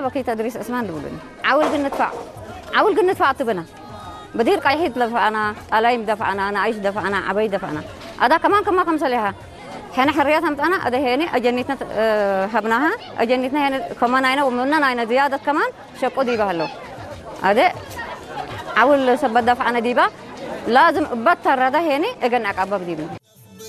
وكي تدريس اسمان دبلن عول قد ندفع تبنا بدير قايحيت دفعنا ألايم دفعنا أنا عايش دفعنا عبي دفعنا هذا كمان كم سليها هنا حريات هم أنا هذا هنا أجنتنا هبناها أجنتنا هنا كمان عينا ومننا عينا زيادة كمان شقو ديبه هلو هذا عول سبب دفعنا ديبه لازم بطر هذا هنا أجنك عباب ديبه